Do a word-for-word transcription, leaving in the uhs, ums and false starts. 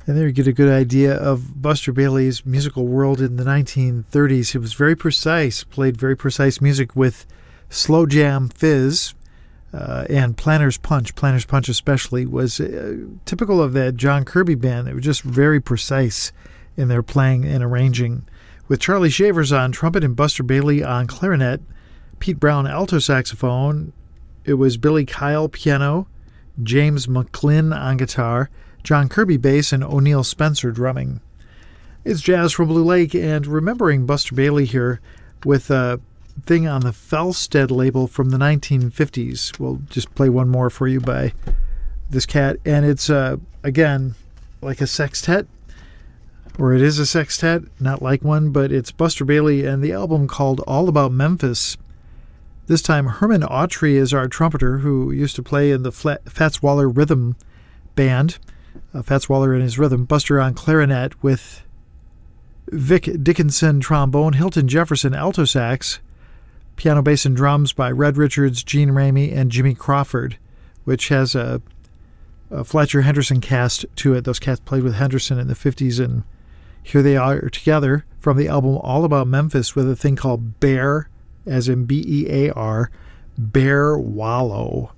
And there you get a good idea of Buster Bailey's musical world in the nineteen thirties. He was very precise, played very precise music with slow jam fizz uh, and Planter's Punch. Planter's Punch especially was uh, typical of that John Kirby band. They were just very precise in their playing and arranging. With Charlie Shavers on trumpet and Buster Bailey on clarinet, Pete Brown alto saxophone, it was Billy Kyle piano, James McClin on guitar, John Kirby bass, and O'Neill Spencer drumming. It's Jazz from Blue Lake, and remembering Buster Bailey here with a thing on the Felstead label from the nineteen fifties. We'll just play one more for you by this cat, and it's, uh, again, like a sextet, or it is a sextet, not like one, but it's Buster Bailey and the album called All About Memphis. This time, Herman Autry is our trumpeter, who used to play in the Fats Waller Rhythm Band. Uh, Fats Waller and his rhythm. Buster on clarinet with Vic Dickinson trombone, Hilton Jefferson alto sax, piano, bass, and drums by Red Richards, Gene Ramey, and Jimmy Crawford, which has a, a Fletcher Henderson cast to it. Those cats played with Henderson in the fifties, and here they are together from the album All About Memphis with a thing called Bear, as in B E A R, Bear Wallow.